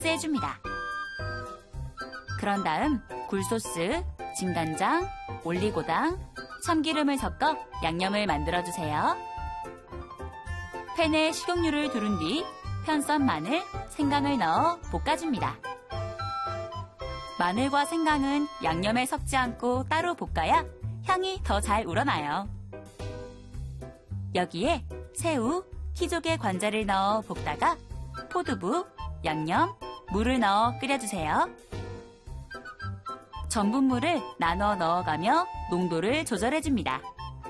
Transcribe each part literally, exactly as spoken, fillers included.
믹스해줍니다. 그런 다음 굴소스, 진간장, 올리고당, 참기름을 섞어 양념을 만들어주세요. 팬에 식용유를 두른 뒤 편썬 마늘, 생강을 넣어 볶아줍니다. 마늘과 생강은 양념에 섞지 않고 따로 볶아야 향이 더 잘 우러나요. 여기에 새우, 키조개 관자를 넣어 볶다가 포두부, 양념, 물을 넣어 끓여주세요. 전분물을 나눠 넣어가며 농도를 조절해줍니다.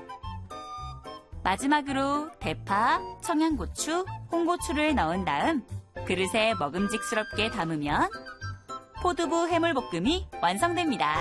마지막으로 대파, 청양고추, 홍고추를 넣은 다음 그릇에 먹음직스럽게 담으면 포두부 해물볶음이 완성됩니다.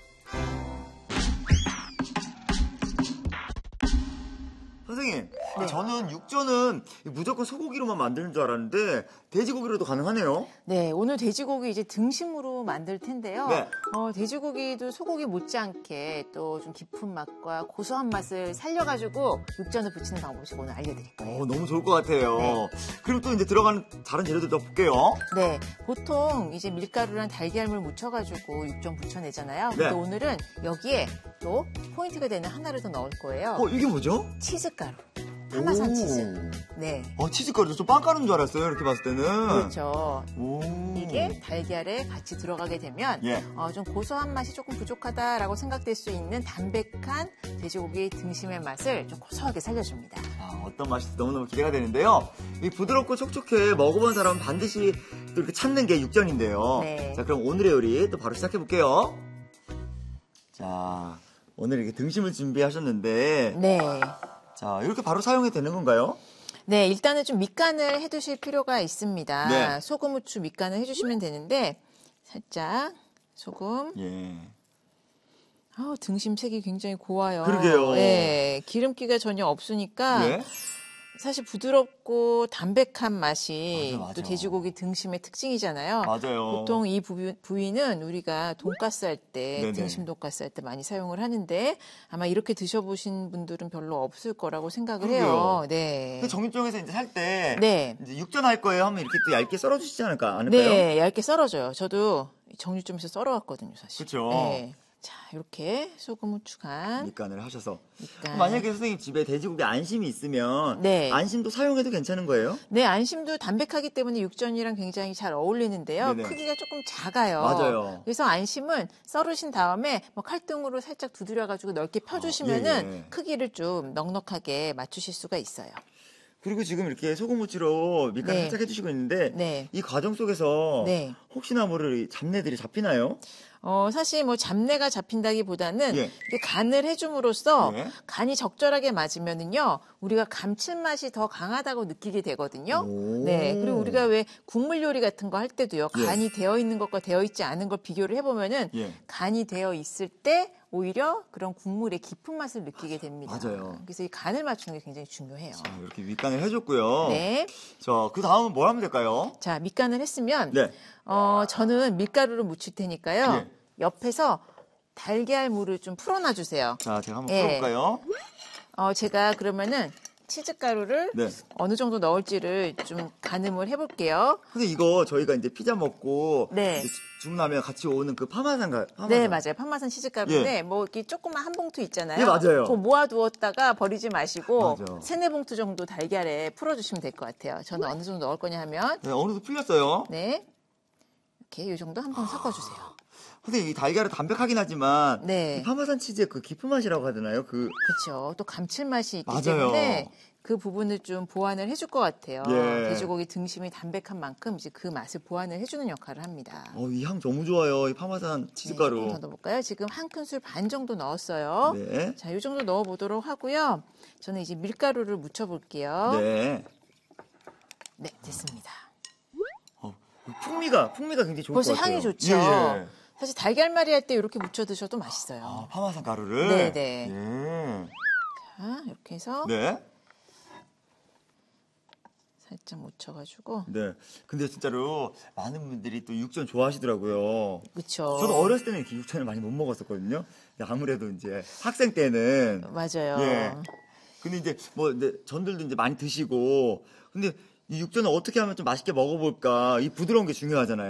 선생님, 네. 저는 육전은 무조건 소고기로만 만드는 줄 알았는데 돼지고기로도 가능하네요. 네, 오늘 돼지고기 이제 등심으로 만들 텐데요. 네. 어, 돼지고기도 소고기 못지않게 또 좀 깊은 맛과 고소한 맛을 살려가지고 육전을 부치는 방법을 오늘 알려드릴 거예요. 어, 너무 좋을 것 같아요. 네. 그리고 또 이제 들어가는 다른 재료들도 볼게요. 네, 보통 이제 밀가루랑 달걀물 묻혀가지고 육전 부쳐내잖아요. 근데 네. 오늘은 여기에 또 포인트가 되는 하나를 더 넣을 거예요. 어, 이게 뭐죠? 치즈가루. 파마산 오. 치즈. 네. 어, 치즈가루. 좀 빵 가루인 줄 알았어요. 이렇게 봤을 때는. 그렇죠. 오. 이게 달걀에 같이 들어가게 되면 예. 어, 좀 고소한 맛이 조금 부족하다라고 생각될 수 있는 담백한 돼지고기 등심의 맛을 좀 고소하게 살려줍니다. 아, 어떤 맛일지 너무너무 기대가 되는데요. 이 부드럽고 촉촉해 먹어본 사람은 반드시 또 이렇게 찾는 게 육전인데요. 네. 자, 그럼 오늘의 요리 또 바로 시작해 볼게요. 자, 오늘 이렇게 등심을 준비하셨는데, 네. 자, 이렇게 바로 사용해도 되는 건가요? 네, 일단은 좀 밑간을 해두실 필요가 있습니다. 네. 소금, 후추 밑간을 해주시면 되는데 살짝 소금. 예. 아, 등심 색이 굉장히 고와요. 그러게요. 네, 기름기가 전혀 없으니까 예. 사실 부드럽고 담백한 맛이 맞아, 맞아. 또 돼지고기 등심의 특징이잖아요. 맞아요. 보통 이 부위, 부위는 우리가 돈가스 할 때, 네네. 등심 돈가스 할 때 많이 사용을 하는데 아마 이렇게 드셔보신 분들은 별로 없을 거라고 생각을 그러게요. 해요. 네. 근데 정육점에서 이제 살 때 네. 이제 육전 할 거예요 하면 이렇게 또 얇게 썰어 주시지 않을까 않을까요? 네, 얇게 썰어줘요. 저도 정육점에서 썰어왔거든요, 사실. 그쵸. 네. 자, 이렇게 소금, 후추 간. 밑간을 하셔서. 밑간. 만약에 선생님 집에 돼지고기 안심이 있으면 네. 안심도 사용해도 괜찮은 거예요? 네, 안심도 담백하기 때문에 육전이랑 굉장히 잘 어울리는데요. 네네. 크기가 조금 작아요. 맞아요. 그래서 안심은 썰으신 다음에 뭐 칼등으로 살짝 두드려가지고 넓게 펴주시면은 예, 예. 크기를 좀 넉넉하게 맞추실 수가 있어요. 그리고 지금 이렇게 소금 후추로 밑간 네. 살짝 해주시고 있는데 네. 이 과정 속에서 네. 혹시나 모를 잡내들이 잡히나요? 어, 사실 뭐 잡내가 잡힌다기보다는 예. 이게 간을 해줌으로써 예. 간이 적절하게 맞으면은요, 우리가 감칠맛이 더 강하다고 느끼게 되거든요. 오. 네. 그리고 우리가 왜 국물 요리 같은 거 할 때도요, 예. 간이 되어 있는 것과 되어 있지 않은 걸 비교를 해보면은 예. 간이 되어 있을 때 오히려 그런 국물의 깊은 맛을 느끼게 됩니다. 맞아요. 그래서 이 간을 맞추는 게 굉장히 중요해요. 자, 이렇게 밑간을 해줬고요. 네. 자, 그 다음은 뭘 하면 될까요? 자, 밑간을 했으면, 네. 어, 저는 밀가루를 묻힐 테니까요. 예. 옆에서 달걀물을 좀 풀어놔 주세요. 자, 제가 한번 예. 풀어볼까요? 어, 제가 그러면은 치즈가루를 네. 어느 정도 넣을지를 좀 가늠을 해볼게요. 근데 이거 저희가 이제 피자 먹고 네. 이제 주문하면 같이 오는 그 파마산가 파마산. 네, 맞아요. 파마산 치즈가루인데 뭐 이렇게 조그만 한 봉투 있잖아요. 예, 맞아요. 그거 모아두었다가 버리지 마시고 맞아. 세네 봉투 정도 달걀에 풀어주시면 될 것 같아요. 저는 어느 정도 넣을 거냐 하면 네, 어느 정도 풀렸어요. 네, 이렇게 이 정도 한번 섞어주세요. 근데 이 달걀은 담백하긴 하지만 네. 이 파마산 치즈의 그 깊은 맛이라고 하야 되나요? 그 그렇죠. 또 감칠맛이 있기 맞아요. 때문에 그 부분을 좀 보완을 해줄 것 같아요. 예. 돼지고기 등심이 담백한 만큼 이제 그 맛을 보완을 해주는 역할을 합니다. 어, 이 향 너무 좋아요. 이 파마산 네, 치즈가루. 조금 더 넣어볼까요? 지금 한 큰술 반 정도 넣었어요. 네. 자, 이 정도 넣어보도록 하고요. 저는 이제 밀가루를 묻혀볼게요. 네. 네, 됐습니다. 어, 풍미가 풍미가 굉장히 좋을 것 벌써 같아요. 향이 좋죠. 예, 예. 사실 달걀말이 할 때 이렇게 묻혀 드셔도 맛있어요. 아, 파마산 가루를. 네, 네. 예. 자, 이렇게 해서 네. 살짝 묻혀가지고. 네. 근데 진짜로 많은 분들이 또 육전 좋아하시더라고요. 그쵸. 저도 어렸을 때는 이렇게 육전을 많이 못 먹었었거든요. 근데 아무래도 이제 학생 때는 맞아요. 예. 근데 이제 뭐 이제 전들도 이제 많이 드시고 근데 이 육전을 어떻게 하면 좀 맛있게 먹어볼까. 이 부드러운 게 중요하잖아요.